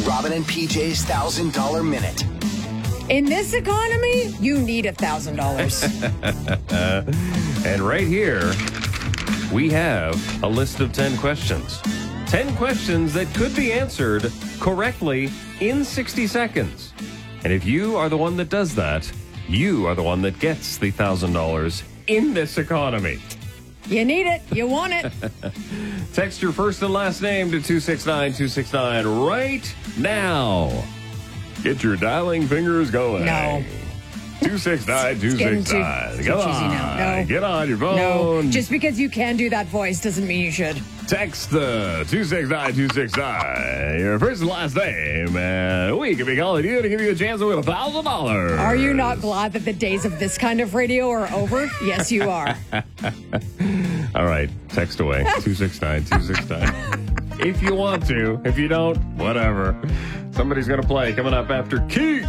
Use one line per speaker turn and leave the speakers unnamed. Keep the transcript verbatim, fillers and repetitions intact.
Robin and P J's one thousand dollars Minute.
In this economy, you need one thousand dollars.
And right here, we have a list of ten questions. ten questions that could be answered correctly in sixty seconds. And if you are the one that does that, you are the one that gets the one thousand dollars in this economy.
You need it. You want it.
Text your first and last name to two six nine two six nine right now. Get your dialing fingers going.
No.
two six nine two six nine. Come on.
No.
Get on your phone.
No. Just because you can do that voice doesn't mean you should.
Text the two six nine two six nine. Your first and last name. And we can be calling you to give you a chance to win one thousand dollars.
Are you not glad that the days of this kind of radio are over? Yes, you are.
All right. Text away. two six nine two six nine. If you want to. If you don't, whatever. Somebody's going to play coming up after Keith.